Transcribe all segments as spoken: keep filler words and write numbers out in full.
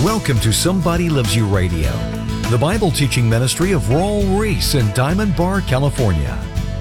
Welcome to Somebody Loves You Radio, the Bible teaching ministry of Raul Ries in Diamond Bar, California.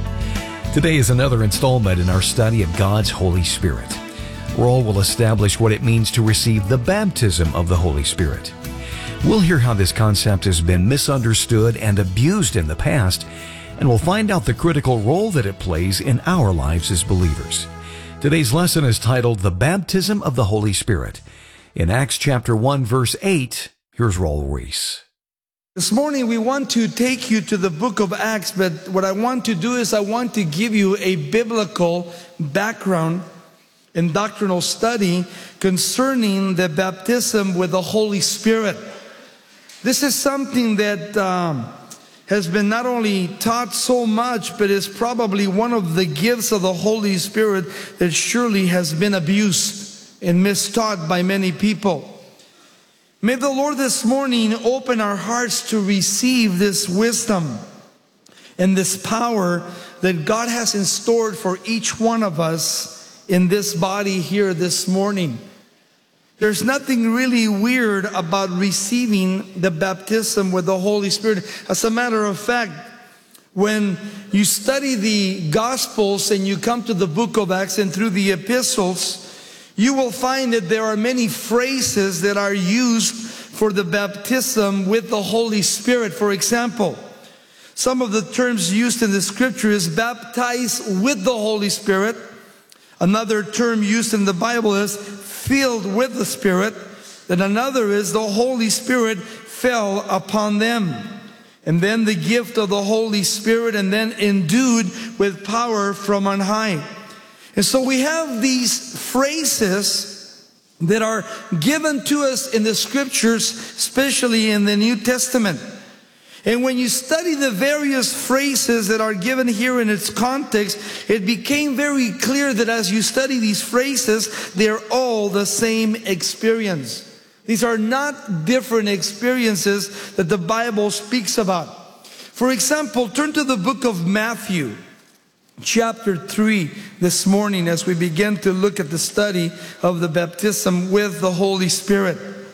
Today is another installment in our study of God's Holy Spirit. Raul will establish what it means to receive the baptism of the Holy Spirit. We'll hear how this concept has been misunderstood and abused in the past, and we'll find out the critical role that it plays in our lives as believers. Today's lesson is titled The Baptism of the Holy Spirit. In Acts chapter one, verse eight, here's Raul Ries. This morning we want to take you to the book of Acts, but what I want to do is I want to give you a biblical background and doctrinal study concerning the baptism with the Holy Spirit. This is something that um, has been not only taught so much, but is probably one of the gifts of the Holy Spirit that surely has been abused and mistaught by many people. May the Lord this morning open our hearts to receive this wisdom and this power that God has in store for each one of us in this body here this morning. There's nothing really weird about receiving the baptism with the Holy Spirit. As a matter of fact, when you study the Gospels and you come to the book of Acts and through the epistles, you will find that there are many phrases that are used for the baptism with the Holy Spirit. For example, some of the terms used in the scripture is baptized with the Holy Spirit. Another term used in the Bible is filled with the Spirit. Then another is the Holy Spirit fell upon them. And then the gift of the Holy Spirit, and then endued with power from on high. And so we have these phrases that are given to us in the scriptures, especially in the New Testament. And when you study the various phrases that are given here in its context, it became very clear that as you study these phrases, they're all the same experience. These are not different experiences that the Bible speaks about. For example, turn to the book of Matthew, chapter three this morning as we begin to look at the study of the baptism with the Holy Spirit.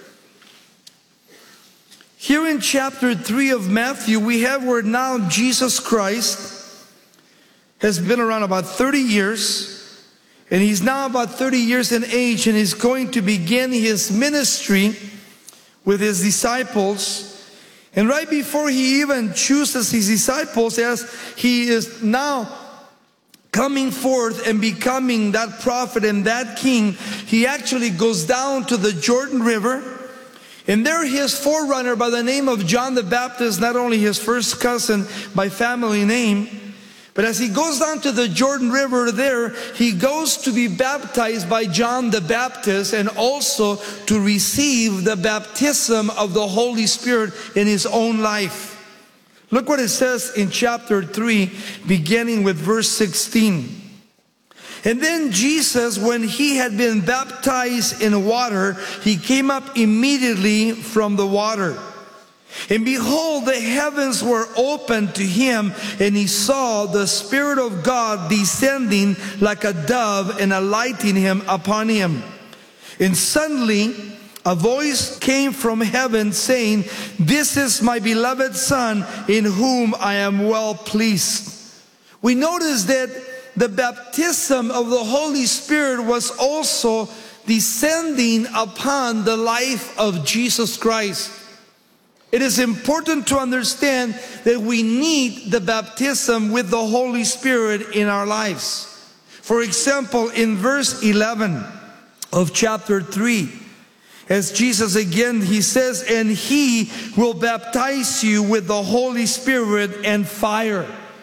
Here in chapter three of Matthew, we have where now Jesus Christ has been around about thirty years, and he's now about thirty years in age, and he's going to begin his ministry with his disciples. And right before he even chooses his disciples, as he is now coming forth and becoming that prophet and that king, he actually goes down to the Jordan River. And there his forerunner by the name of John the Baptist, not only his first cousin by family name, but as he goes down to the Jordan River there, he goes to be baptized by John the Baptist and also to receive the baptism of the Holy Spirit in his own life. Look what it says in chapter three, beginning with verse sixteen. And then Jesus, when he had been baptized in water, he came up immediately from the water. And behold, the heavens were opened to him, and he saw the Spirit of God descending like a dove and alighting him upon him. And suddenly a voice came from heaven saying, "This is my beloved Son, in whom I am well pleased." We notice that the baptism of the Holy Spirit was also descending upon the life of Jesus Christ. It is important to understand that we need the baptism with the Holy Spirit in our lives. For example, in verse eleven of chapter three, as Jesus again, he says, "And he will baptize you with the Holy Spirit and fire."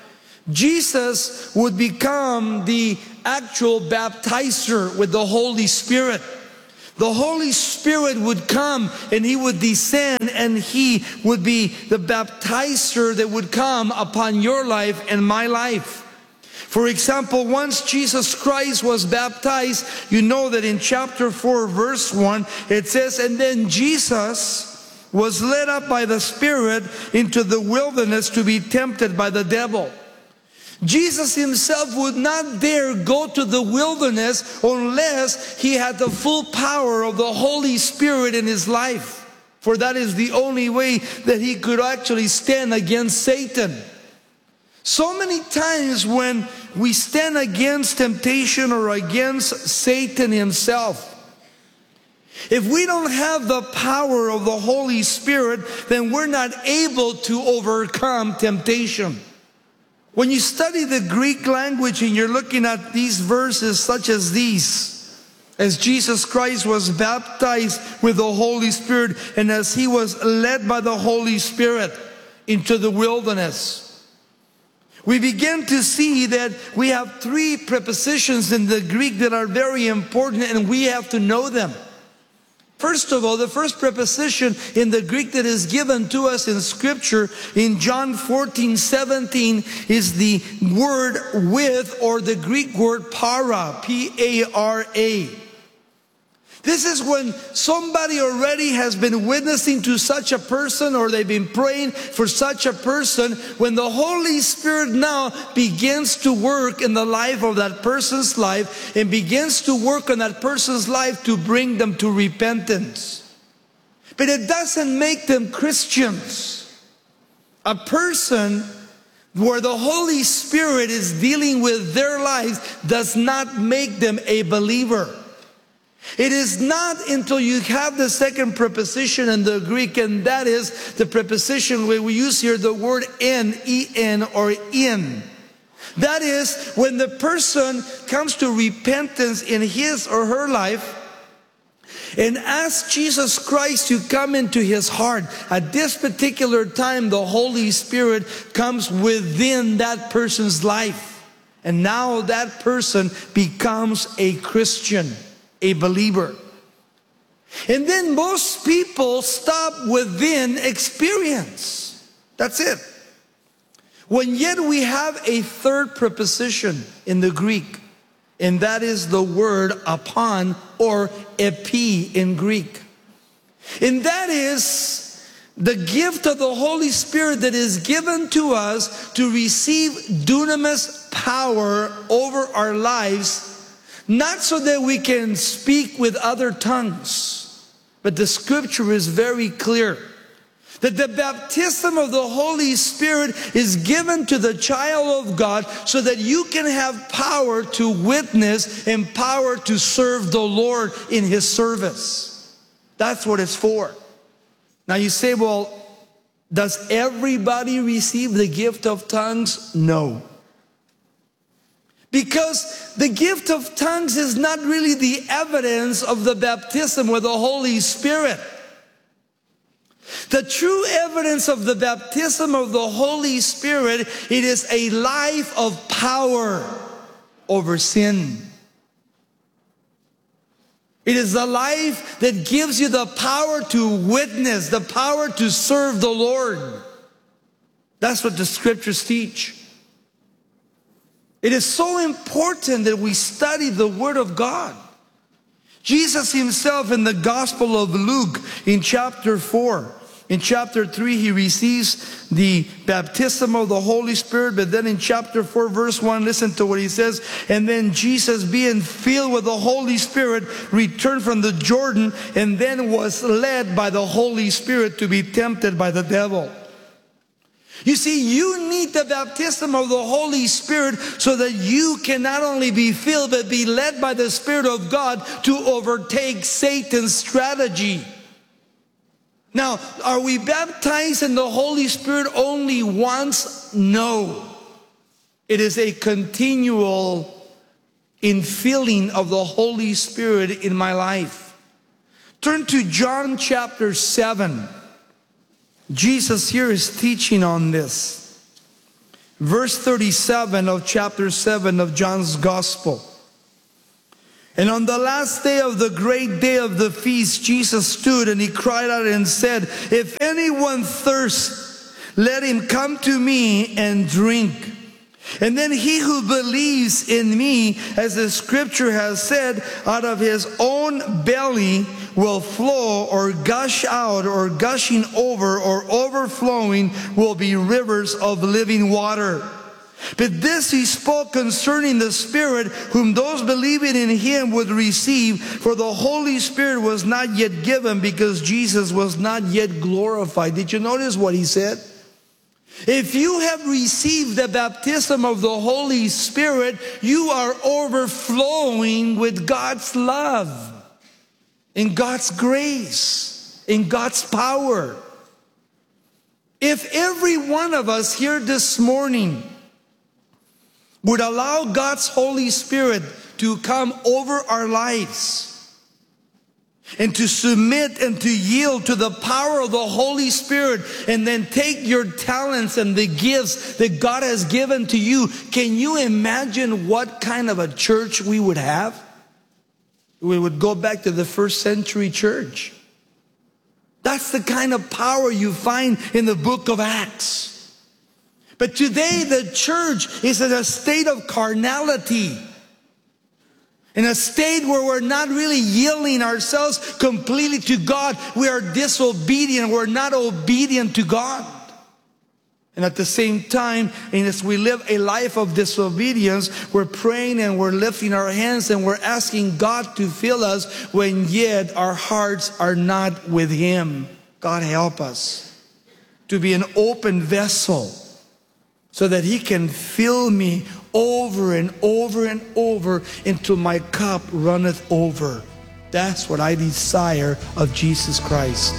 Jesus would become the actual baptizer with the Holy Spirit. The Holy Spirit would come and he would descend, and he would be the baptizer that would come upon your life and my life. For example, once Jesus Christ was baptized, you know that in chapter four, verse one, it says, "And then Jesus was led up by the Spirit into the wilderness to be tempted by the devil." Jesus himself would not dare go to the wilderness unless he had the full power of the Holy Spirit in his life. For that is the only way that he could actually stand against Satan. So many times when we stand against temptation or against Satan himself, if we don't have the power of the Holy Spirit, then we're not able to overcome temptation. When you study the Greek language and you're looking at these verses such as these, as Jesus Christ was baptized with the Holy Spirit and as he was led by the Holy Spirit into the wilderness, we begin to see that we have three prepositions in the Greek that are very important and we have to know them. First of all, the first preposition in the Greek that is given to us in Scripture in John fourteen seventeen is the word with, or the Greek word para, P A R A. This is when somebody already has been witnessing to such a person, or they've been praying for such a person, when the Holy Spirit now begins to work in the life of that person's life and begins to work on that person's life to bring them to repentance. But it doesn't make them Christians. A person where the Holy Spirit is dealing with their lives does not make them a believer. It is not until you have the second preposition in the Greek, and that is the preposition where we use here the word en, E N, or in. That is when the person comes to repentance in his or her life and asks Jesus Christ to come into his heart. At this particular time, the Holy Spirit comes within that person's life. And now that person becomes a Christian, a believer. And then most people stop within experience. That's it. When yet we have a third preposition in the Greek, and that is the word upon, or epi in Greek. And that is the gift of the Holy Spirit that is given to us to receive dunamis power over our lives, not so that we can speak with other tongues, but the Scripture is very clear that the baptism of the Holy Spirit is given to the child of God so that you can have power to witness and power to serve the Lord in His service. That's what it's for. Now you say, well, does everybody receive the gift of tongues? No. Because the gift of tongues is not really the evidence of the baptism with the Holy Spirit. The true evidence of the baptism of the Holy Spirit, it is a life of power over sin. It is the life that gives you the power to witness, the power to serve the Lord. That's what the Scriptures teach. It is so important that we study the Word of God. Jesus himself in the Gospel of Luke in chapter four, in chapter three, he receives the baptism of the Holy Spirit. But then in chapter four, verse one, listen to what he says. And then Jesus, being filled with the Holy Spirit, returned from the Jordan, and then was led by the Holy Spirit to be tempted by the devil. You see, you need the baptism of the Holy Spirit so that you can not only be filled, but be led by the Spirit of God to overtake Satan's strategy. Now, are we baptized in the Holy Spirit only once? No. It is a continual infilling of the Holy Spirit in my life. Turn to John chapter seven. Jesus here is teaching on this. Verse thirty-seven of chapter seven of John's Gospel. And on the last day of the great day of the feast, Jesus stood and he cried out and said, if anyone thirsts, let him come to me and drink. And then he who believes in me, as the Scripture has said, out of his own belly will flow, or gush out, or gushing over, or overflowing will be rivers of living water. But this he spoke concerning the Spirit, whom those believing in him would receive, for the Holy Spirit was not yet given, because Jesus was not yet glorified. Did you notice what he said? If you have received the baptism of the Holy Spirit, you are overflowing with God's love, in God's grace, in God's power. If every one of us here this morning would allow God's Holy Spirit to come over our lives and to submit and to yield to the power of the Holy Spirit, and then take your talents and the gifts that God has given to you, can you imagine what kind of a church we would have? We would go back to the first century church. That's the kind of power you find in the book of Acts. But today the church is in a state of carnality, in a state where we're not really yielding ourselves completely to God. We are disobedient. We're not obedient to God. And at the same time, and as we live a life of disobedience, we're praying and we're lifting our hands and we're asking God to fill us, when yet our hearts are not with him. God help us to be an open vessel, so that he can fill me over and over and over until my cup runneth over. That's what I desire of Jesus Christ.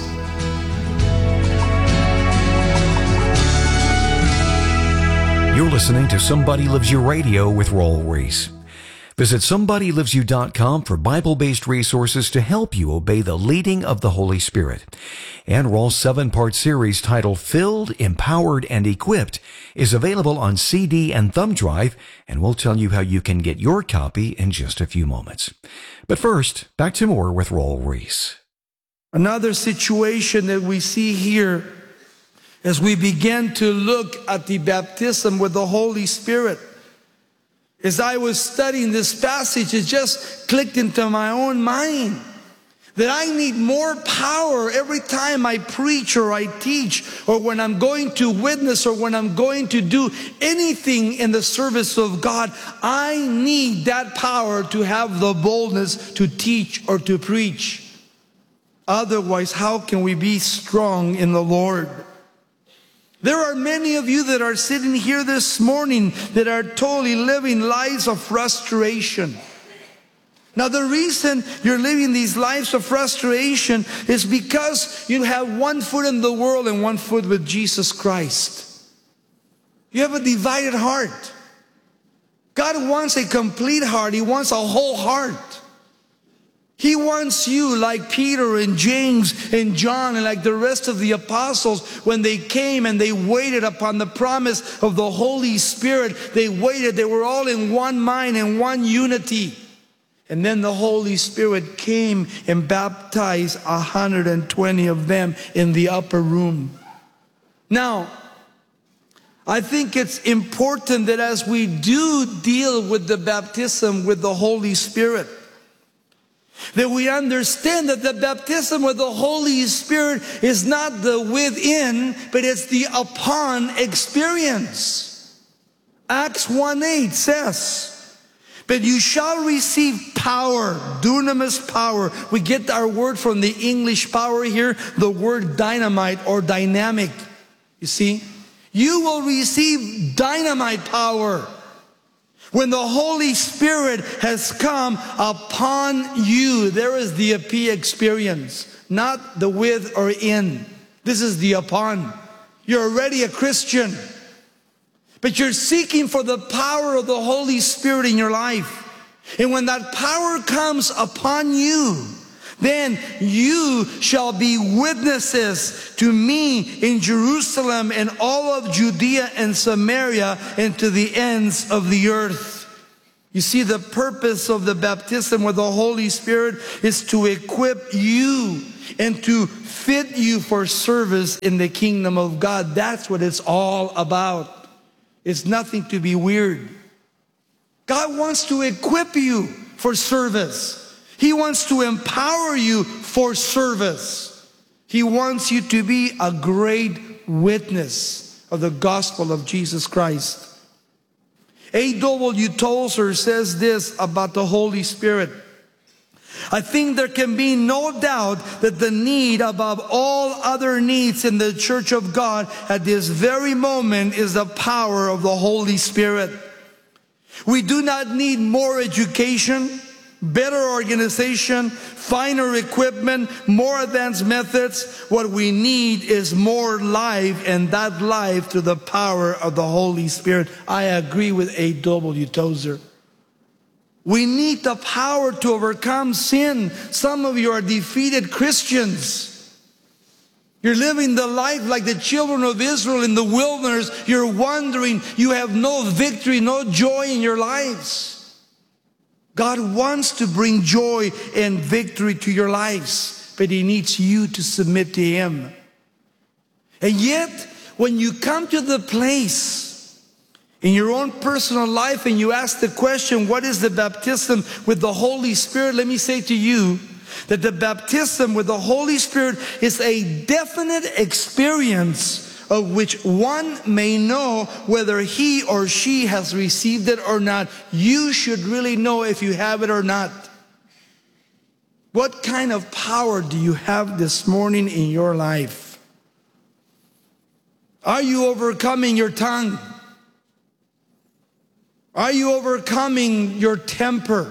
You're listening to Somebody Loves You Radio with Raul Ries. Visit somebody lives you dot com for Bible-based resources to help you obey the leading of the Holy Spirit. And Raul's seven-part series titled Filled, Empowered, and Equipped is available on C D and thumb drive, and we'll tell you how you can get your copy in just a few moments. But first, back to more with Raul Ries. Another situation that we see here as we begin to look at the baptism with the Holy Spirit. As I was studying this passage, it just clicked into my own mind that I need more power every time I preach or I teach, or when I'm going to witness, or when I'm going to do anything in the service of God. I need that power to have the boldness to teach or to preach. Otherwise, how can we be strong in the Lord? There are many of you that are sitting here this morning that are totally living lives of frustration. Now, the reason you're living these lives of frustration is because you have one foot in the world and one foot with Jesus Christ. You have a divided heart. God wants a complete heart. He wants a whole heart. He wants you, like Peter and James and John and like the rest of the apostles, when they came and they waited upon the promise of the Holy Spirit. They waited. They were all in one mind and one unity. And then the Holy Spirit came and baptized one hundred twenty of them in the upper room. Now, I think it's important that as we do deal with the baptism with the Holy Spirit, that we understand that the baptism with the Holy Spirit is not the within, but it's the upon experience. Acts one eight says, but you shall receive power, dunamis power. We get our word from the English power here, the word dynamite or dynamic. You see, you will receive dynamite power when the Holy Spirit has come upon you. There is the epi experience, not the with or in. This is the upon. You're already a Christian, but you're seeking for the power of the Holy Spirit in your life. And when that power comes upon you, then you shall be witnesses to me in Jerusalem and all of Judea and Samaria and to the ends of the earth. You see, the purpose of the baptism with the Holy Spirit is to equip you and to fit you for service in the kingdom of God. That's what it's all about. It's nothing to be weird. God wants to equip you for service. He wants to empower you for service. He wants you to be a great witness of the gospel of Jesus Christ. A W Tozer says this about the Holy Spirit. I think there can be no doubt that the need above all other needs in the church of God at this very moment is the power of the Holy Spirit. We do not need more education, better organization, finer equipment, more advanced methods. What we need is more life, and that life through the power of the Holy Spirit. I agree with A W Tozer. We need the power to overcome sin. Some of you are defeated Christians. You're living the life like the children of Israel in the wilderness. You're wandering. You have no victory, no joy in your lives. God wants to bring joy and victory to your lives, but He needs you to submit to Him. And yet, when you come to the place in your own personal life and you ask the question, what is the baptism with the Holy Spirit? Let me say to you that the baptism with the Holy Spirit is a definite experience of which one may know whether he or she has received it or not. You should really know if you have it or not. What kind of power do you have this morning in your life? Are you overcoming your tongue? Are you overcoming your temper?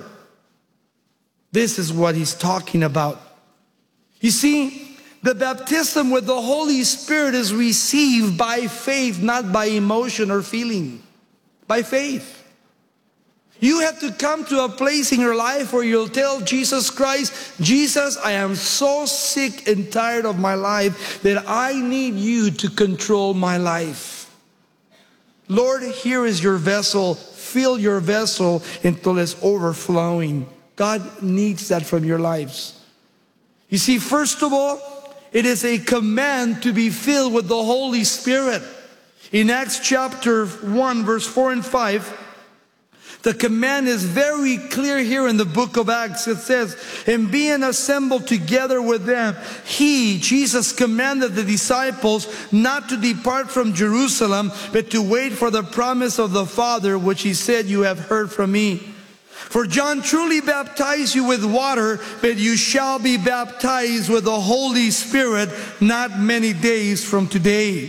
This is what he's talking about. You see, the baptism with the Holy Spirit is received by faith, not by emotion or feeling. By faith. You have to come to a place in your life where you'll tell Jesus Christ, Jesus, I am so sick and tired of my life that I need you to control my life. Lord, here is your vessel. Fill your vessel until it's overflowing. God needs that from your lives. You see, first of all, it is a command to be filled with the Holy Spirit. In Acts chapter one, verse four and five, the command is very clear here in the book of Acts. It says, and being assembled together with them, He, Jesus, commanded the disciples not to depart from Jerusalem, but to wait for the promise of the Father, which He said, you have heard from me. For John truly baptized you with water, but you shall be baptized with the Holy Spirit not many days from today.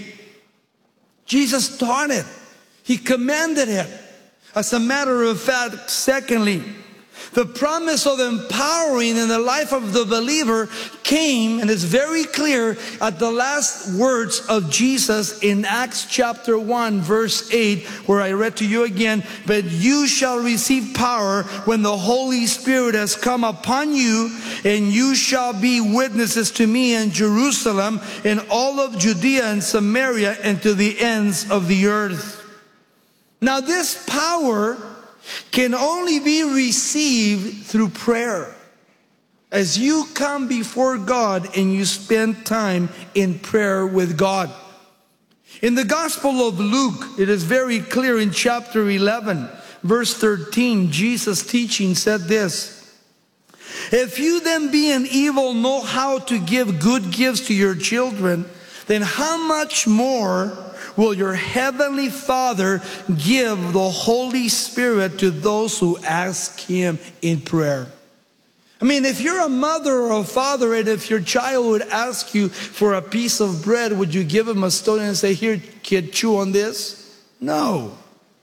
Jesus taught it. He commanded it. As a matter of fact, secondly, the promise of empowering in the life of the believer came, and it's very clear, at the last words of Jesus in Acts chapter one, verse eight, where I read to you again, but you shall receive power when the Holy Spirit has come upon you, and you shall be witnesses to me in Jerusalem, in all of Judea and Samaria, and to the ends of the earth. Now this power can only be received through prayer. As you come before God and you spend time in prayer with God. In the Gospel of Luke, it is very clear in chapter eleven, verse thirteen, Jesus teaching said this, if you then being evil know how to give good gifts to your children, then how much more will your heavenly Father give the Holy Spirit to those who ask Him in prayer? I mean, if you're a mother or a father, and if your child would ask you for a piece of bread, would you give him a stone and say, here, kid, chew on this? No.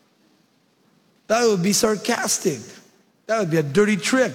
That would be sarcastic. That would be a dirty trick.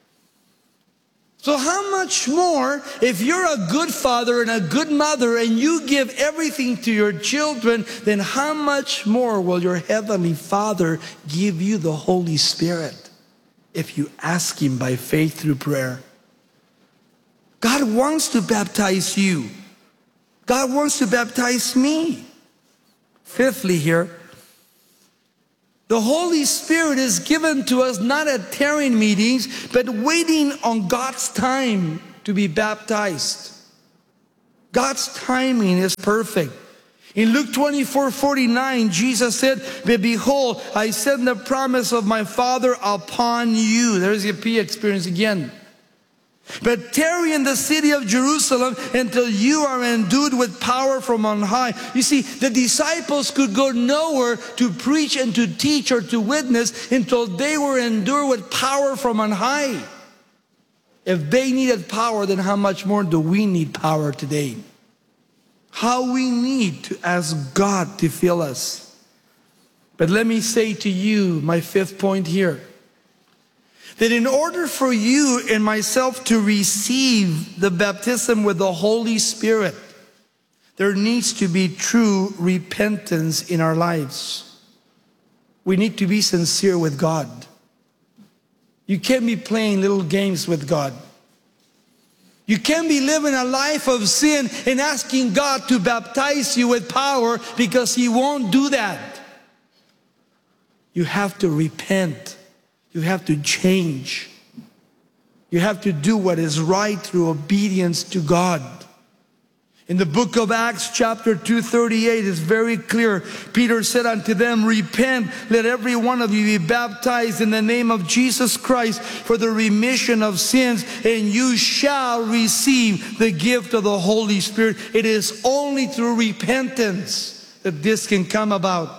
So how much more if you're a good father and a good mother and you give everything to your children, then how much more will your heavenly Father give you the Holy Spirit if you ask Him by faith through prayer? God wants to baptize you. God wants to baptize me. Fifthly here, the Holy Spirit is given to us not at tearing meetings, but waiting on God's time to be baptized. God's timing is perfect. In Luke twenty-four forty-nine, Jesus said, but behold, I send the promise of my Father upon you. There's the P experience again. But tarry in the city of Jerusalem until you are endued with power from on high. You see, the disciples could go nowhere to preach and to teach or to witness until they were endued with power from on high. If they needed power, then how much more do we need power today? How we need to ask God to fill us. But let me say to you, my fifth point here, that in order for you and myself to receive the baptism with the Holy Spirit, there needs to be true repentance in our lives. We need to be sincere with God. You can't be playing little games with God. You can't be living a life of sin and asking God to baptize you with power, because He won't do that. You have to repent. You have to change. You have to do what is right through obedience to God. In the book of Acts chapter two thirty-eight, it's very clear. Peter said unto them, repent, let every one of you be baptized in the name of Jesus Christ for the remission of sins, and you shall receive the gift of the Holy Spirit. It is only through repentance that this can come about.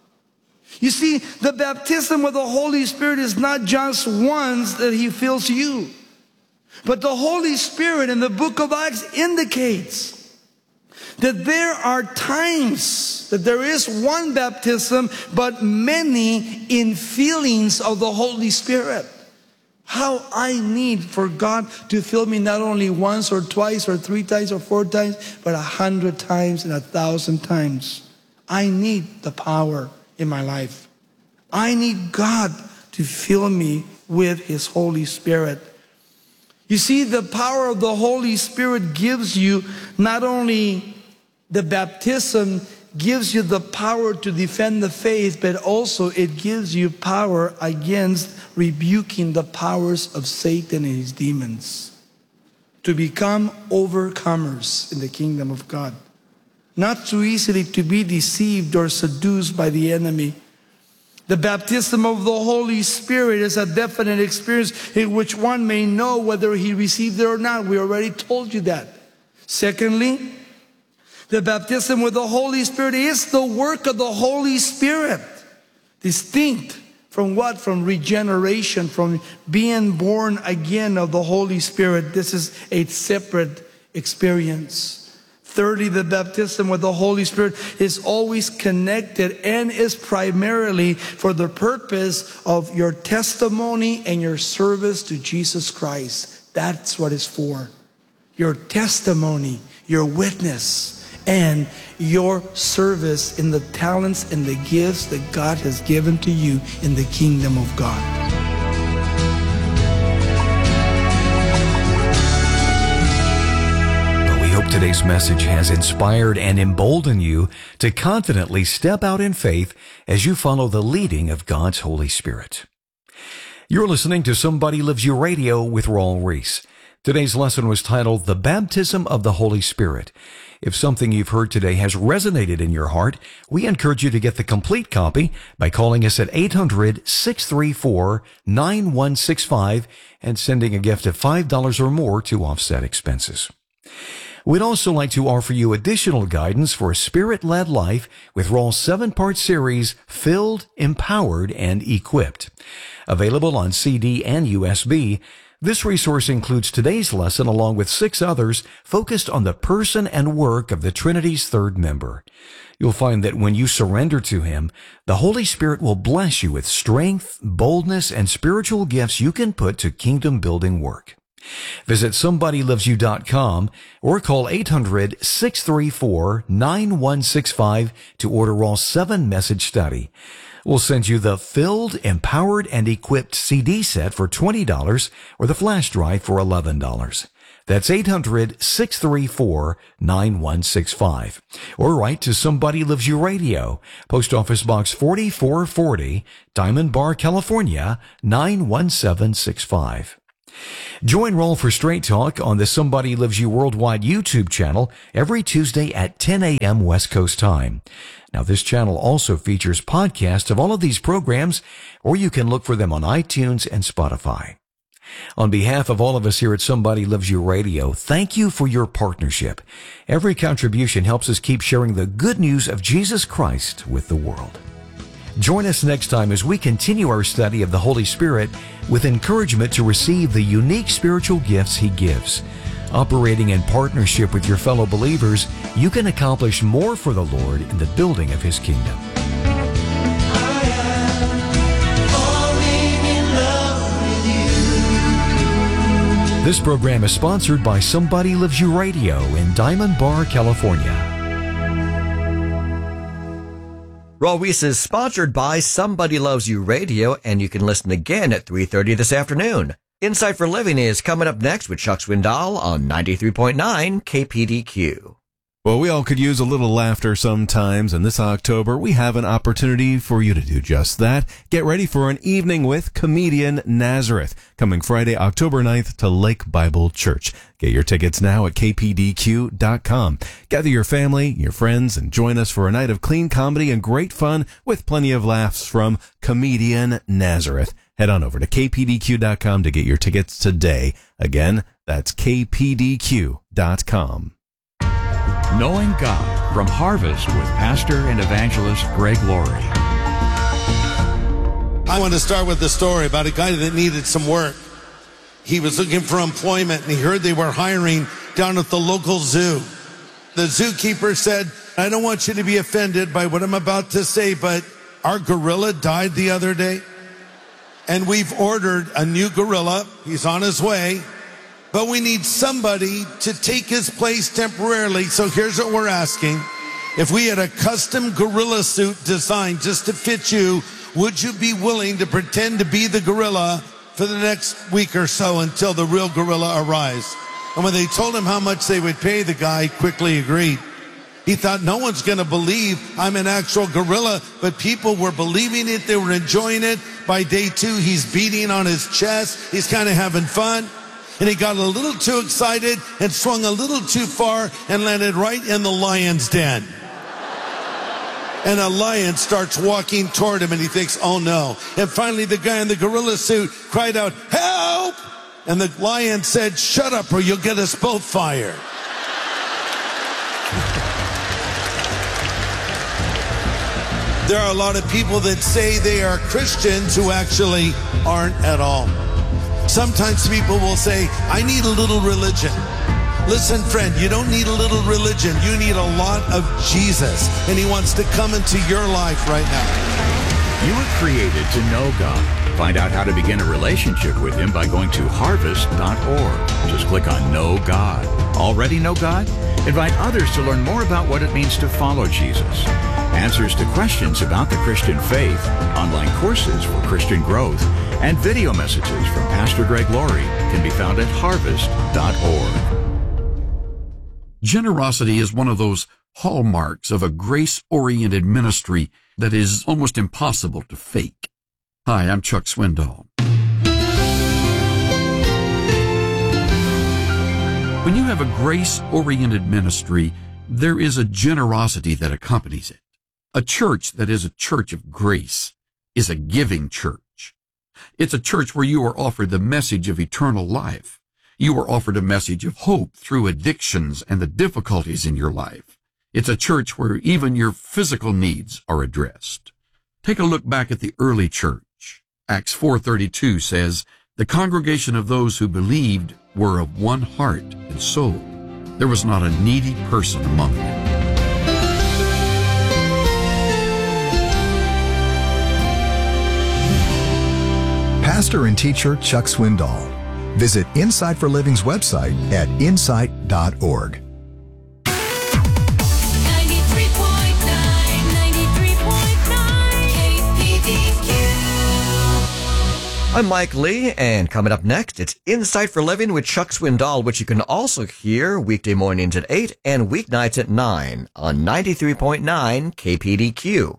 You see, the baptism with the Holy Spirit is not just once that He fills you. But the Holy Spirit in the book of Acts indicates that there are times that there is one baptism, but many infillings of the Holy Spirit. How I need for God to fill me not only once or twice or three times or four times, but a hundred times and a thousand times. I need the power in my life. I need God to fill me with His Holy Spirit. You see, the power of the Holy Spirit gives you not only the baptism, gives you the power to defend the faith, but also it gives you power against rebuking the powers of Satan and his demons, to become overcomers in the kingdom of God. Not too easily to be deceived or seduced by the enemy. The baptism of the Holy Spirit is a definite experience in which one may know whether he received it or not. We already told you that. Secondly, the baptism with the Holy Spirit is the work of the Holy Spirit. Distinct from what? From regeneration, from being born again of the Holy Spirit. This is a separate experience. Thirdly, the baptism with the Holy Spirit is always connected and is primarily for the purpose of your testimony and your service to Jesus Christ. That's what it's for. Your testimony, your witness, and your service in the talents and the gifts that God has given to you in the kingdom of God. We hope today's message has inspired and emboldened you to confidently step out in faith as you follow the leading of God's Holy Spirit. You're listening to Somebody Loves You Radio with Raul Ries. Today's lesson was titled, The Baptism of the Holy Spirit. If something you've heard today has resonated in your heart, we encourage you to get the complete copy by calling us at eight hundred, six three four, nine one six five and sending a gift of five dollars or more to offset expenses. We'd also like to offer you additional guidance for a spirit-led life with Raul's seven-part series, Filled, Empowered, and Equipped. Available on C D and U S B, this resource includes today's lesson along with six others focused on the person and work of the Trinity's third member. You'll find that when you surrender to Him, the Holy Spirit will bless you with strength, boldness, and spiritual gifts you can put to kingdom-building work. Visit somebody loves you dot com or call eight hundred, six three four, nine one six five to order Raul's seven-message study. We'll send you the Filled, Empowered, and Equipped C D set for twenty dollars or the flash drive for eleven dollars. That's eight hundred, six three four, nine one six five. Or write to Somebody Loves You Radio, Post Office Box forty-four forty, Diamond Bar, California, nine one seven six five. Join Raul for Straight Talk on the Somebody Loves You Worldwide YouTube channel every Tuesday at ten a.m. West Coast time. Now, this channel also features podcasts of all of these programs, or you can look for them on iTunes and Spotify. On behalf of all of us here at Somebody Loves You Radio, thank you for your partnership. Every contribution helps us keep sharing the good news of Jesus Christ with the world. Join us next time as we continue our study of the Holy Spirit with encouragement to receive the unique spiritual gifts He gives. Operating in partnership with your fellow believers, you can accomplish more for the Lord in the building of His kingdom. This program is sponsored by Somebody Loves You Radio in Diamond Bar, California. Raw Reese is sponsored by Somebody Loves You Radio, and you can listen again at three thirty this afternoon. Insight for Living is coming up next with Chuck Swindoll on ninety-three point nine K P D Q. Well, we all could use a little laughter sometimes, and this October we have an opportunity for you to do just that. Get ready for an evening with comedian Nazareth, coming Friday, October ninth to Lake Bible Church. Get your tickets now at K P D Q dot com. Gather your family, your friends, and join us for a night of clean comedy and great fun with plenty of laughs from comedian Nazareth. Head on over to K P D Q dot com to get your tickets today. Again, that's K P D Q dot com. Knowing God from Harvest with Pastor and Evangelist Greg Laurie. I want to start with a story about a guy that needed some work. He was looking for employment and he heard they were hiring down at the local zoo. The zookeeper said, I don't want you to be offended by what I'm about to say, but our gorilla died the other day. And we've ordered a new gorilla. He's on his way. But we need somebody to take his place temporarily. So here's what we're asking. If we had a custom gorilla suit designed just to fit you, would you be willing to pretend to be the gorilla for the next week or so until the real gorilla arrives? And when they told him how much they would pay, the guy quickly agreed. He thought, no one's going to believe I'm an actual gorilla, but people were believing it. They were enjoying it. By day two, he's beating on his chest. He's kind of having fun. And he got a little too excited and swung a little too far and landed right in the lion's den. And a lion starts walking toward him and he thinks, oh no. And finally the guy in the gorilla suit cried out, help! And the lion said, shut up or you'll get us both fired. There are a lot of people that say they are Christians who actually aren't at all. Sometimes people will say, I need a little religion. Listen, friend, you don't need a little religion. You need a lot of Jesus, and He wants to come into your life right now. You were created to know God. Find out how to begin a relationship with Him by going to harvest dot org. Just click on Know God. Already know God? Invite others to learn more about what it means to follow Jesus. Answers to questions about the Christian faith, online courses for Christian growth, and video messages from Pastor Greg Laurie can be found at harvest dot org. Generosity is one of those hallmarks of a grace-oriented ministry that is almost impossible to fake. Hi, I'm Chuck Swindoll. When you have a grace-oriented ministry, there is a generosity that accompanies it. A church that is a church of grace is a giving church. It's a church where you are offered the message of eternal life. You are offered a message of hope through addictions and the difficulties in your life. It's a church where even your physical needs are addressed. Take a look back at the early church. Acts four thirty-two says, the congregation of those who believed were of one heart and soul. There was not a needy person among them. Pastor and teacher Chuck Swindoll. Visit Insight for Living's website at insight dot org. ninety-three point nine, ninety-three point nine K P D Q. I'm Mike Lee, and coming up next, it's Insight for Living with Chuck Swindoll, which you can also hear weekday mornings at eight and weeknights at nine on ninety-three point nine K P D Q.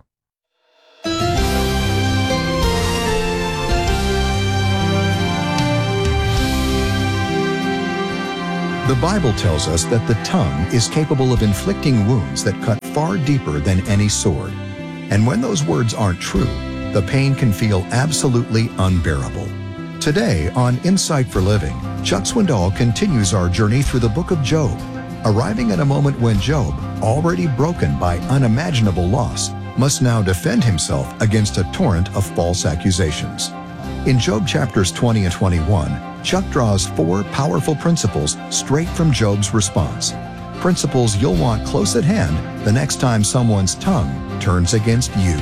The Bible tells us that the tongue is capable of inflicting wounds that cut far deeper than any sword. And when those words aren't true, the pain can feel absolutely unbearable. Today on Insight for Living, Chuck Swindoll continues our journey through the book of Job, arriving at a moment when Job, already broken by unimaginable loss, must now defend himself against a torrent of false accusations. In Job chapters twenty and twenty-one, Chuck draws four powerful principles straight from Job's response. Principles you'll want close at hand the next time someone's tongue turns against you.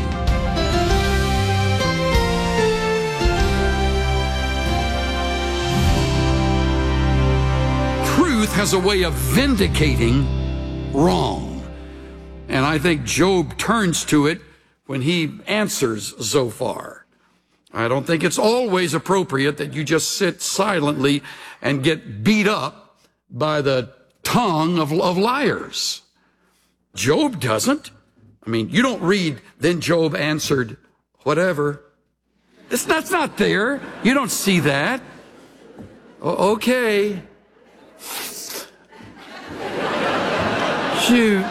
Truth has a way of vindicating wrong. And I think Job turns to it when he answers Zophar. I don't think it's always appropriate that you just sit silently and get beat up by the tongue of, of liars. Job doesn't. I mean, you don't read, then Job answered, whatever. It's, that's not there. You don't see that. O- okay. Shoot.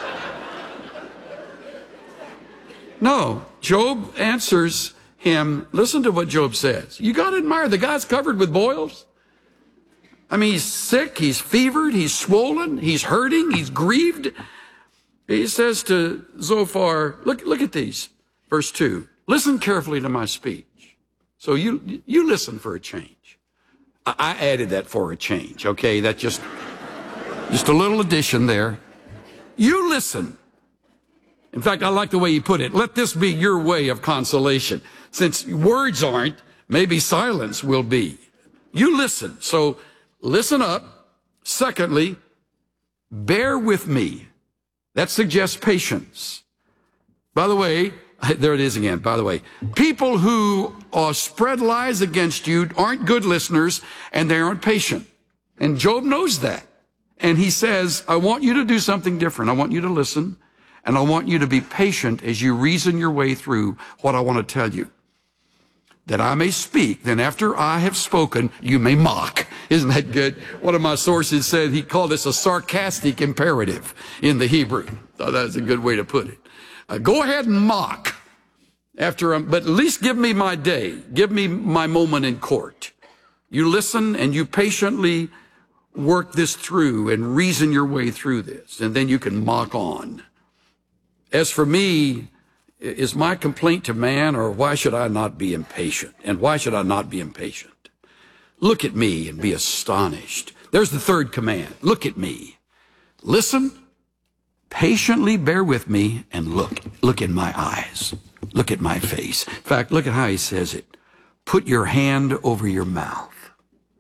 No, Job answers him. Listen to what Job says. You got to admire the guy's covered with boils. I mean, he's sick, he's fevered, he's swollen, he's hurting, he's grieved. He says to Zophar, look, look at these. Verse two, listen carefully to my speech. So you, you listen for a change. I, I added that for a change, okay? That just, just a little addition there. You listen. In fact, I like the way he put it. Let this be your way of consolation. Since words aren't, maybe silence will be. You listen. So listen up. Secondly, bear with me. That suggests patience. By the way, there it is again. By the way, people who uh, spread lies against you aren't good listeners and they aren't patient. And Job knows that. And he says, I want you to do something different. I want you to listen. And I want you to be patient as you reason your way through what I want to tell you. That I may speak, then after I have spoken, you may mock. Isn't that good? One of my sources said he called this a sarcastic imperative in the Hebrew. Thought that was a good way to put it. Uh, go ahead and mock. After, I'm, but at least give me my day. Give me my moment in court. You listen and you patiently work this through and reason your way through this. And then you can mock on. As for me, is my complaint to man, or why should I not be impatient? And why should I not be impatient? Look at me and be astonished. There's the third command. Look at me. Listen, patiently bear with me, and look. Look in my eyes. Look at my face. In fact, look at how he says it. Put your hand over your mouth.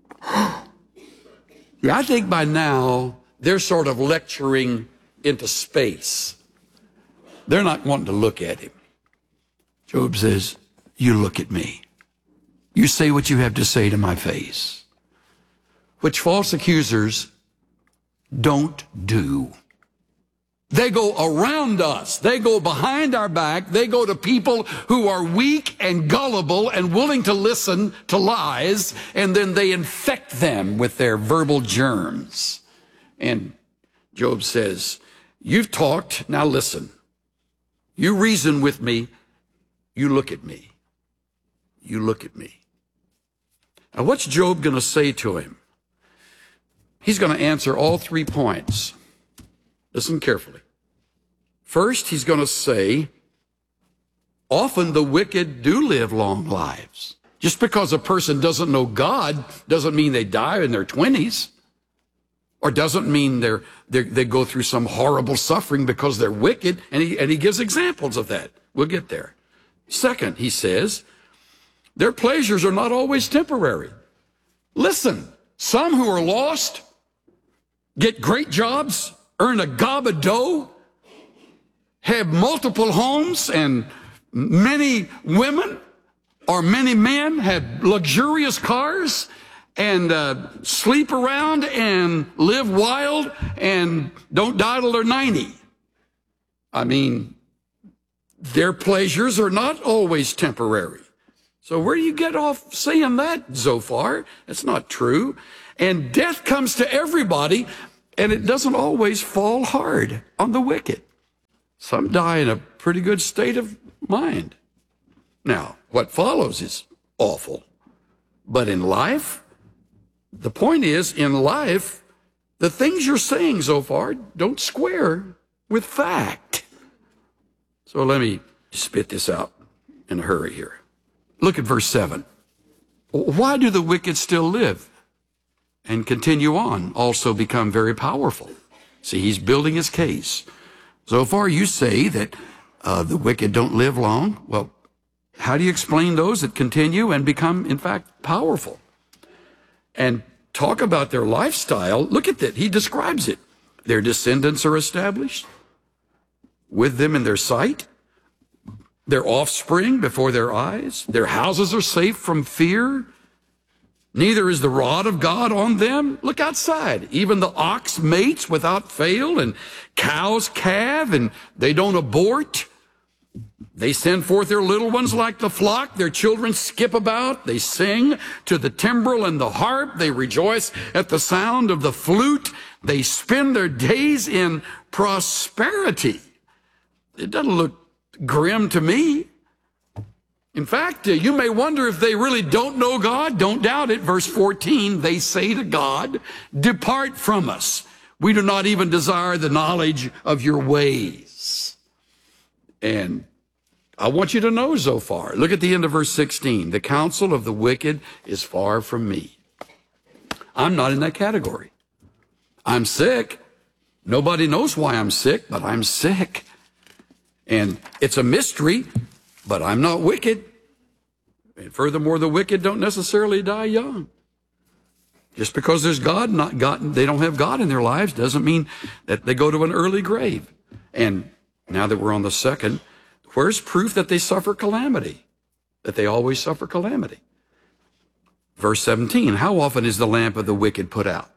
Yeah, I think by now they're sort of lecturing into space. They're not wanting to look at him. Job says, you look at me. You say what you have to say to my face, which false accusers don't do. They go around us. They go behind our back. They go to people who are weak and gullible and willing to listen to lies, and then they infect them with their verbal germs. And Job says, you've talked, now listen. You reason with me, you look at me. You look at me. Now, what's Job going to say to him? He's going to answer all three points. Listen carefully. First, he's going to say, often the wicked do live long lives. Just because a person doesn't know God doesn't mean they die in their twenties. Or doesn't mean they're, they're, they go through some horrible suffering because they're wicked. And he, and he gives examples of that. We'll get there. Second, he says, their pleasures are not always temporary. Listen, some who are lost get great jobs, earn a gob of dough, have multiple homes, and many women or many men have luxurious cars, and uh, sleep around and live wild and don't die till they're ninety. I mean, their pleasures are not always temporary. So where do you get off saying that, Zophar? It's not true. And death comes to everybody, and it doesn't always fall hard on the wicked. Some die in a pretty good state of mind. Now, what follows is awful. But in life, the point is, in life, the things you're saying so far don't square with fact. So let me spit this out in a hurry here. Look at verse seven. Why do the wicked still live and continue on, also become very powerful? See, he's building his case. So far you say that uh, the wicked don't live long. Well, how do you explain those that continue and become, in fact, powerful? And talk about their lifestyle. Look at that. He describes it. Their descendants are established with them in their sight, their offspring before their eyes. Their houses are safe from fear. Neither is the rod of God on them. Look outside. Even the ox mates without fail, and cows calve, and they don't abort. They send forth their little ones like the flock. Their children skip about. They sing to the timbrel and the harp. They rejoice at the sound of the flute. They spend their days in prosperity. It doesn't look grim to me. In fact, uh, you may wonder if they really don't know God. Don't doubt it. Verse fourteen, they say to God, depart from us. We do not even desire the knowledge of your ways. And I want you to know so far. Look at the end of verse sixteen. The counsel of the wicked is far from me. I'm not in that category. I'm sick. Nobody knows why I'm sick, but I'm sick. And it's a mystery, but I'm not wicked. And furthermore, the wicked don't necessarily die young. Just because there's God, not God, they don't have God in their lives doesn't mean that they go to an early grave. And now that we're on the second, where's proof that they suffer calamity? That they always suffer calamity? Verse seventeen, how often is the lamp of the wicked put out?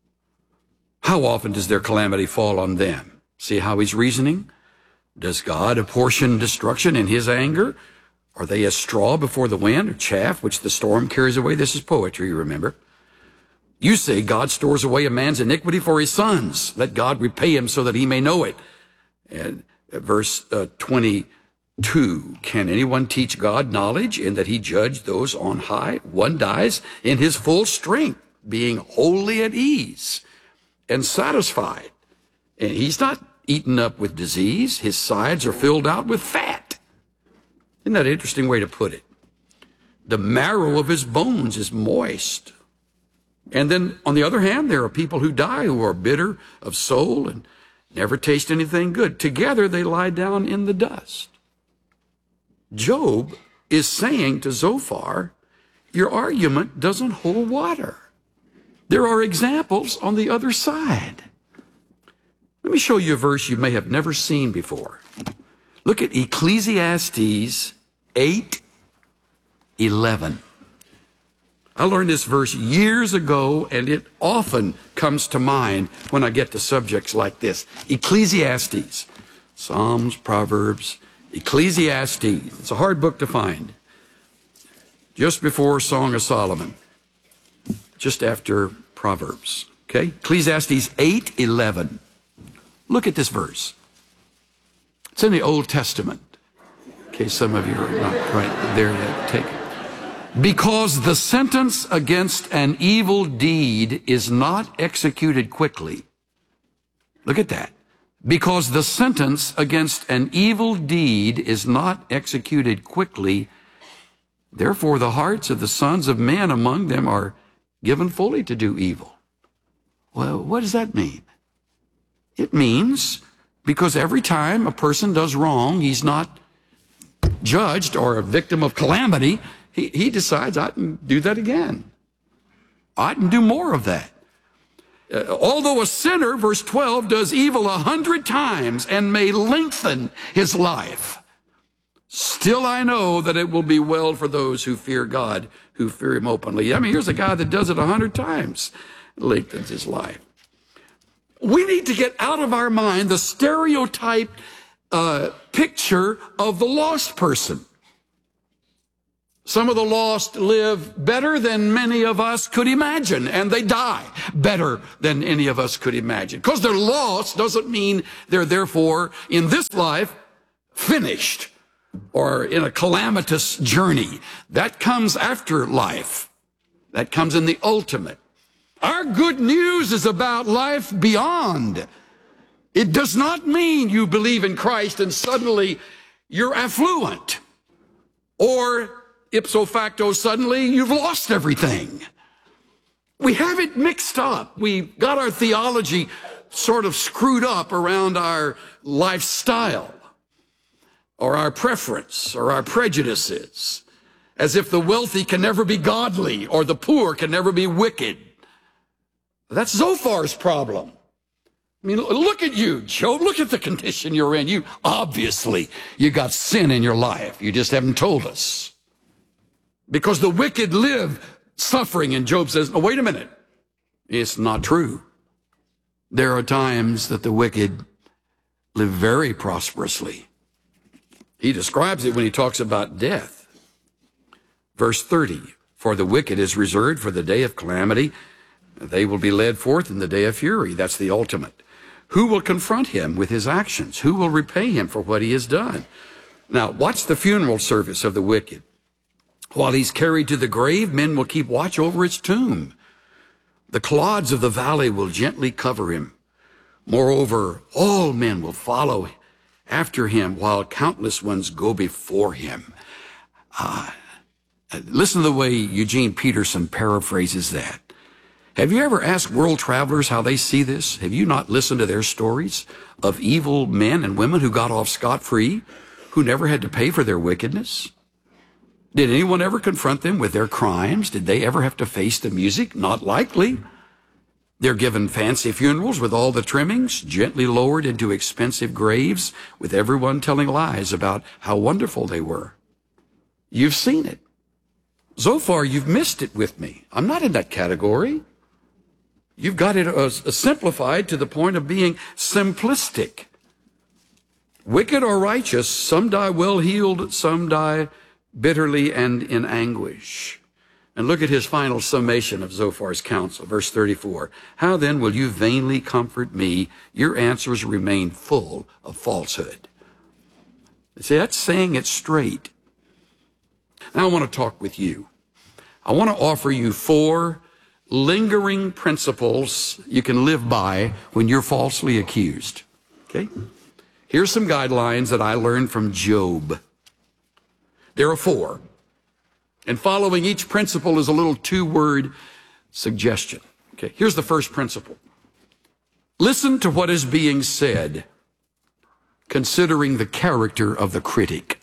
How often does their calamity fall on them? See how he's reasoning? Does God apportion destruction in his anger? Are they as straw before the wind, or chaff which the storm carries away? This is poetry, remember. You say God stores away a man's iniquity for his sons. Let God repay him so that he may know it. And verse uh, twenty-two, can anyone teach God knowledge in that he judge those on high? One dies in his full strength, being wholly at ease and satisfied. And he's not eaten up with disease. His sides are filled out with fat. Isn't that an interesting way to put it? The marrow of his bones is moist. And then, on the other hand, there are people who die who are bitter of soul and never taste anything good. Together, they lie down in the dust. Job is saying to Zophar, your argument doesn't hold water. There are examples on the other side. Let me show you a verse you may have never seen before. Look at Ecclesiastes eight eleven. I learned this verse years ago, and it often comes to mind when I get to subjects like this. Ecclesiastes, Psalms, Proverbs, Ecclesiastes. It's a hard book to find. Just before Song of Solomon, just after Proverbs. Okay, Ecclesiastes eight eleven. Look at this verse. It's in the Old Testament. In case some of you are not right there yet, take it. Because the sentence against an evil deed is not executed quickly. Look at that. Because the sentence against an evil deed is not executed quickly, therefore the hearts of the sons of men among them are given fully to do evil. Well, what does that mean? It means because every time a person does wrong, he's not judged or a victim of calamity. He, he decides, I can do that again. I can do more of that. Uh, although a sinner, verse twelve, does evil a hundred times and may lengthen his life, still I know that it will be well for those who fear God, who fear him openly. I mean, here's a guy that does it a hundred times, lengthens his life. We need to get out of our mind the stereotype uh, picture of the lost person. Some of the lost live better than many of us could imagine, and they die better than any of us could imagine. Because they're lost doesn't mean they're therefore in this life finished or in a calamitous journey. That comes after life. That comes in the ultimate. Our good news is about life beyond. It does not mean you believe in Christ and suddenly you're affluent, or ipso facto suddenly you've lost everything. We have it mixed up. We've got our theology sort of screwed up around our lifestyle or our preference or our prejudices, as if the wealthy can never be godly or the poor can never be wicked. That's Zophar's problem. I mean, look at you, Job. Look at the condition you're in. You obviously, you got sin in your life. You just haven't told us. Because the wicked live suffering, and Job says, no, wait a minute. It's not true. There are times that the wicked live very prosperously. He describes it when he talks about death. Verse thirty, for the wicked is reserved for the day of calamity. They will be led forth in the day of fury. That's the ultimate. Who will confront him with his actions? Who will repay him for what he has done? Now, watch the funeral service of the wicked. While he's carried to the grave, men will keep watch over his tomb. The clods of the valley will gently cover him. Moreover, all men will follow after him, while countless ones go before him. Uh, listen to the way Eugene Peterson paraphrases that. Have you ever asked world travelers how they see this? Have you not listened to their stories of evil men and women who got off scot-free, who never had to pay for their wickedness? Did anyone ever confront them with their crimes? Did they ever have to face the music? Not likely. They're given fancy funerals with all the trimmings, gently lowered into expensive graves, with everyone telling lies about how wonderful they were. You've seen it. So far, you've missed it with me. I'm not in that category. You've got it uh, simplified to the point of being simplistic. Wicked or righteous, some die well-heeled, some die bitterly and in anguish. And look at his final summation of Zophar's counsel, verse thirty-four. How then will you vainly comfort me? Your answers remain full of falsehood. See, that's saying it straight. Now I want to talk with you. I want to offer you four lingering principles you can live by when you're falsely accused. Okay? Here's some guidelines that I learned from Job. There are four. And following each principle is a little two-word suggestion. Okay, here's the first principle. Listen to what is being said, considering the character of the critic.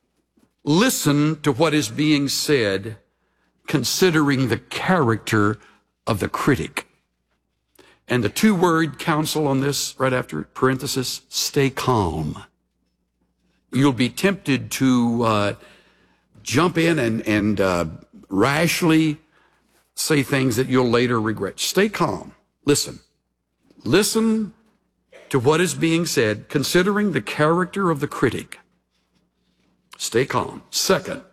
Listen to what is being said, considering the character of the critic. And the two-word counsel on this, right after parenthesis, stay calm. You'll be tempted to uh, jump in and, and uh, rashly say things that you'll later regret. Stay calm. Listen. Listen to what is being said, considering the character of the critic. Stay calm. Second,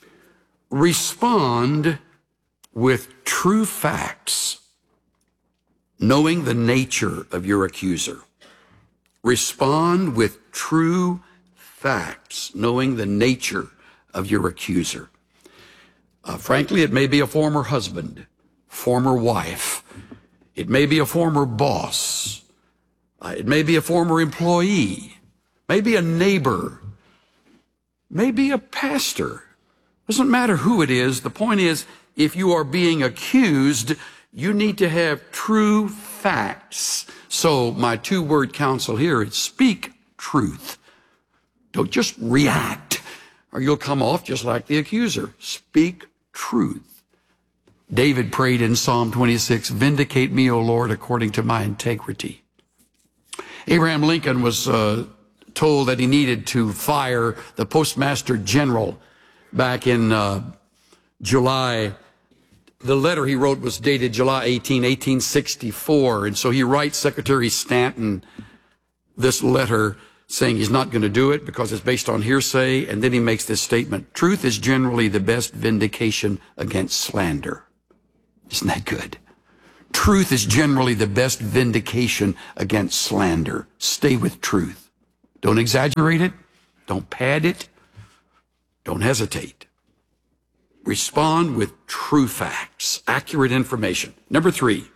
respond with true facts, knowing the nature of your accuser. Respond with true facts, knowing the nature of your accuser. Uh, frankly, it may be a former husband, former wife. It may be a former boss. Uh, it may be a former employee, maybe a neighbor, maybe a pastor. Doesn't matter who it is. The point is, if you are being accused, you need to have true facts. So my two-word counsel here is speak truth. Don't just react, or you'll come off just like the accuser. Speak truth. David prayed in Psalm twenty-six, vindicate me, O Lord, according to my integrity. Abraham Lincoln was uh, told that he needed to fire the Postmaster General back in uh, July. The letter he wrote was dated July eighteenth, eighteen sixty-four. And so he writes Secretary Stanton this letter saying he's not going to do it because it's based on hearsay. And then he makes this statement, truth is generally the best vindication against slander. Isn't that good? Truth is generally the best vindication against slander. Stay with truth. Don't exaggerate it. Don't pad it. Don't hesitate. Respond with true facts, accurate information. Number three,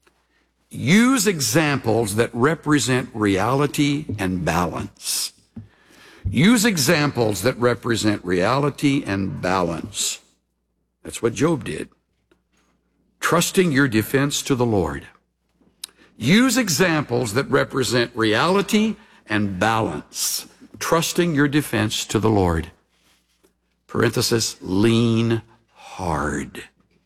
use examples that represent reality and balance. Use examples that represent reality and balance. That's what Job did. Trusting your defense to the Lord. Use examples that represent reality and balance. Trusting your defense to the Lord. Parenthesis, lean hard.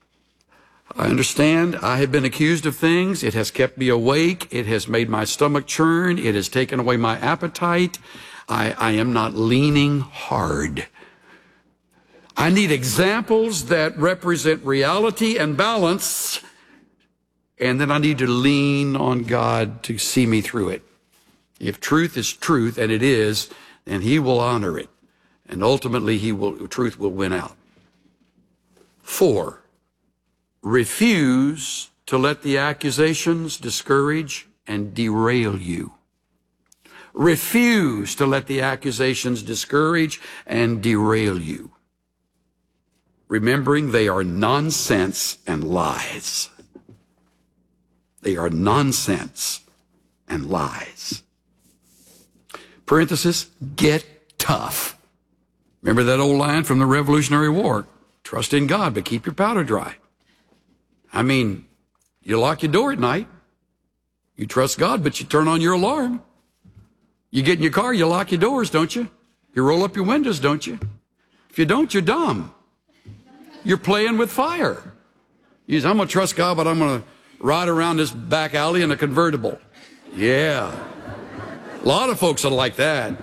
I understand I have been accused of things. It has kept me awake. It has made my stomach churn. It has taken away my appetite. I, I am not leaning hard. I need examples that represent reality and balance, and then I need to lean on God to see me through it. If truth is truth, and it is, then He will honor it, and ultimately He will, truth will win out. Four, refuse to let the accusations discourage and derail you. Refuse to let the accusations discourage and derail you. Remembering they are nonsense and lies. They are nonsense and lies. Parenthesis, get tough. Remember that old line from the Revolutionary War? Trust in God, but keep your powder dry. I mean, you lock your door at night. You trust God, but you turn on your alarm. You get in your car, you lock your doors, don't you? You roll up your windows, don't you? If you don't, you're dumb. You're playing with fire. You say, I'm going to trust God, but I'm going to ride around this back alley in a convertible. Yeah. A lot of folks are like that.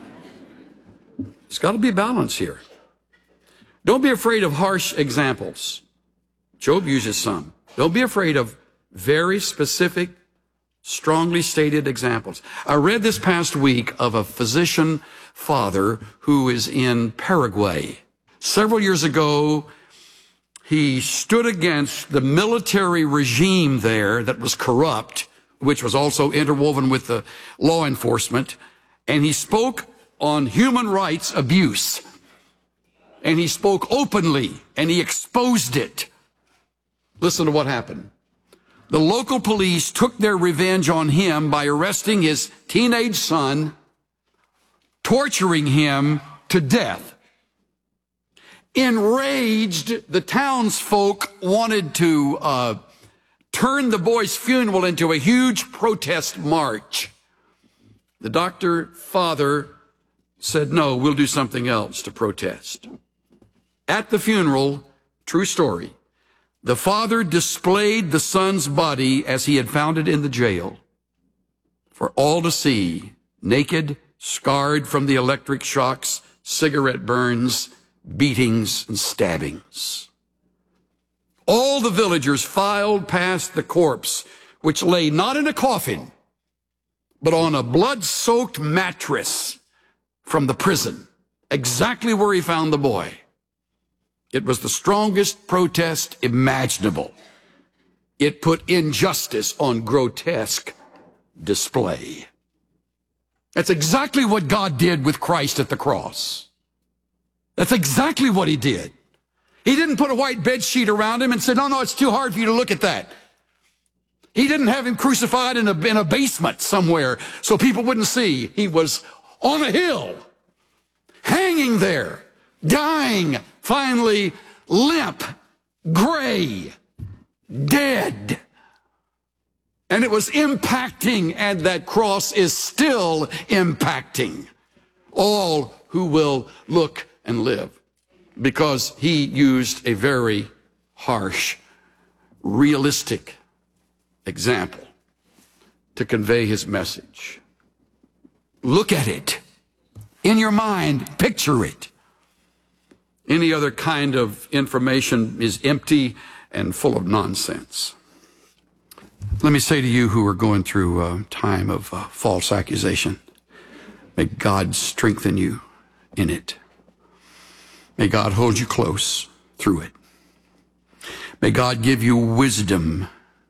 There's got to be balance here. Don't be afraid of harsh examples. Job uses some. Don't be afraid of very specific, strongly stated examples. I read this past week of a physician father who is in Paraguay. Several years ago, he stood against the military regime there that was corrupt, which was also interwoven with the law enforcement, and he spoke on human rights abuse. And he spoke openly, and he exposed it. Listen to what happened. The local police took their revenge on him by arresting his teenage son, torturing him to death. Enraged, the townsfolk wanted to uh, turn the boy's funeral into a huge protest march. The doctor father said, no, we'll do something else to protest. At the funeral, true story, the father displayed the son's body as he had found it in the jail for all to see, naked, scarred from the electric shocks, cigarette burns, beatings, and stabbings. All the villagers filed past the corpse, which lay not in a coffin, but on a blood-soaked mattress from the prison, exactly where he found the boy. It was the strongest protest imaginable. It put injustice on grotesque display. That's exactly what God did with Christ at the cross. That's exactly what He did. He didn't put a white bed sheet around Him and said, no, no, it's too hard for you to look at that. He didn't have Him crucified in a, in a basement somewhere so people wouldn't see. He was on a hill, hanging there, dying, finally limp, gray, dead. And it was impacting, and that cross is still impacting all who will look and live, because He used a very harsh, realistic example to convey His message. Look at it in your mind, picture it. Any other kind of information is empty and full of nonsense. Let me say to you who are going through a time of uh, false accusation, may God strengthen you in it. May God hold you close through it. May God give you wisdom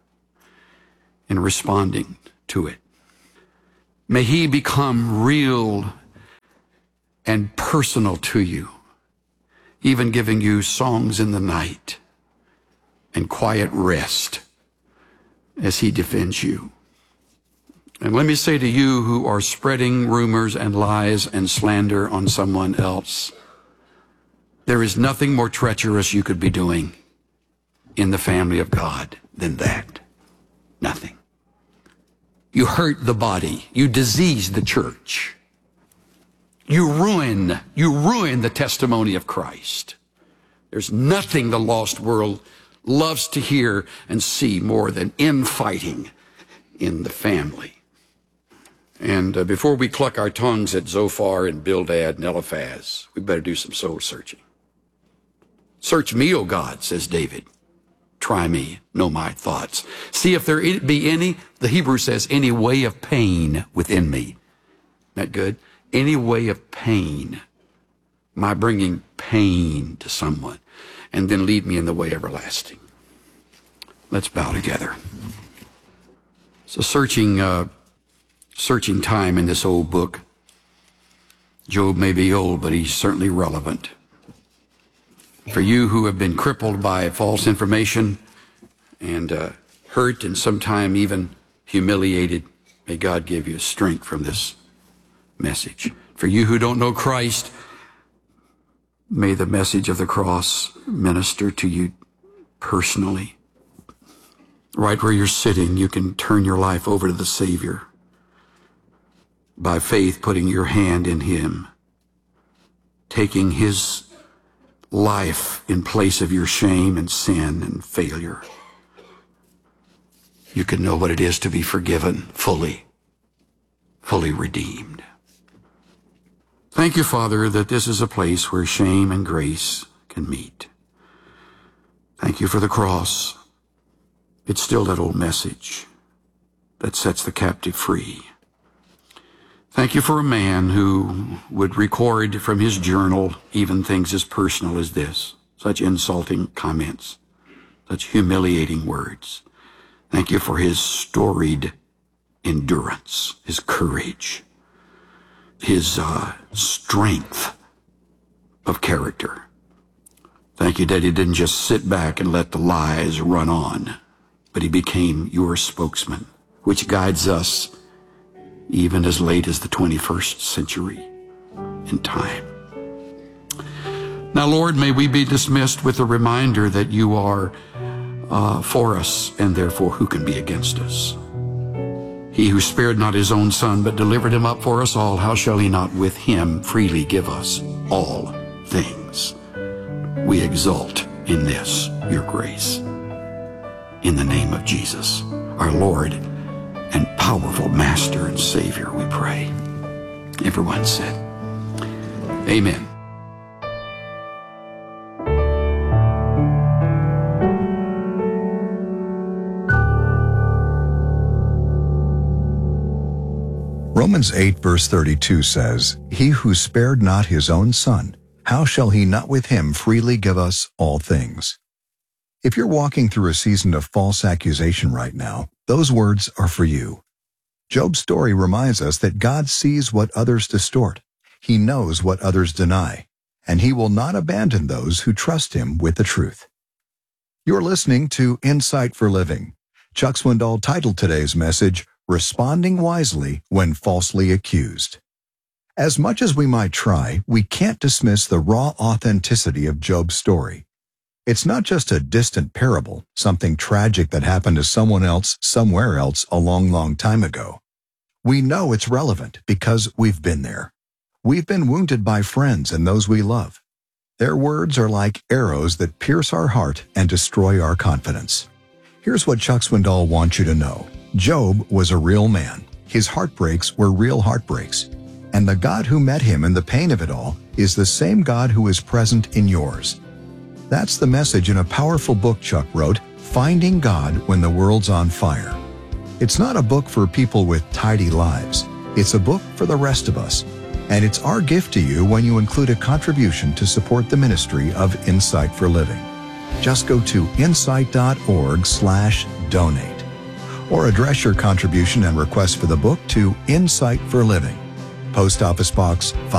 in responding to it. May He become real and personal to you even giving you songs in the night and quiet rest as he defends you. And let me say to you who are spreading rumors and lies and slander on someone else, there is nothing more treacherous you could be doing in the family of God than that. Nothing. You hurt the body. You disease the church. You ruin, you ruin the testimony of Christ. There's nothing the lost world loves to hear and see more than infighting in the family. And uh, before we cluck our tongues at Zophar and Bildad and Eliphaz, we better do some soul searching. Search me, O God, says David. Try me, know my thoughts. See if there be any, the Hebrew says, any way of pain within me. Isn't that good? Any way of pain. Am I bringing pain to someone? And then lead me in the way everlasting. Let's bow together. It's a searching, uh, searching time in this old book. Job may be old, but he's certainly relevant. For you who have been crippled by false information and uh, hurt and sometime even humiliated, may God give you strength from this message. For you who don't know Christ, may the message of the cross minister to you personally. Right where you're sitting, you can turn your life over to the Savior. By faith, putting your hand in Him, taking His life in place of your shame and sin and failure. You can know what it is to be forgiven fully, fully redeemed. Thank you, Father, that this is a place where shame and grace can meet. Thank you for the cross. It's still that old message that sets the captive free. Thank you for a man who would record from his journal even things as personal as this, such insulting comments, such humiliating words. Thank you for his storied endurance, his courage, his uh, strength of character. Thank you that he didn't just sit back and let the lies run on, but he became your spokesman, which guides us even as late as the twenty-first century in time. Now, Lord, may we be dismissed with a reminder that you are uh, for us, and therefore who can be against us? He who spared not his own son, but delivered him up for us all, how shall he not with him freely give us all things? We exult in this, your grace. In the name of Jesus, our Lord and powerful Master and Savior, we pray. Everyone said, amen. Romans eight verse thirty-two says, He who spared not his own son, how shall he not with him freely give us all things? If you're walking through a season of false accusation right now, those words are for you. Job's story reminds us that God sees what others distort. He knows what others deny, and he will not abandon those who trust him with the truth. You're listening to Insight for Living. Chuck Swindoll titled today's message, Responding Wisely When Falsely Accused. As much as we might try, we can't dismiss the raw authenticity of Job's story. It's not just a distant parable, something tragic that happened to someone else somewhere else a long, long time ago. We know it's relevant because we've been there. We've been wounded by friends and those we love. Their words are like arrows that pierce our heart and destroy our confidence. Here's what Chuck Swindoll wants you to know. Job was a real man. His heartbreaks were real heartbreaks. And the God who met him in the pain of it all is the same God who is present in yours. That's the message in a powerful book Chuck wrote, Finding God When the World's on Fire. It's not a book for people with tidy lives. It's a book for the rest of us. And it's our gift to you when you include a contribution to support the ministry of Insight for Living. Just go to insight.org slash donate. Or address your contribution and request for the book to Insight for Living, Post Office Box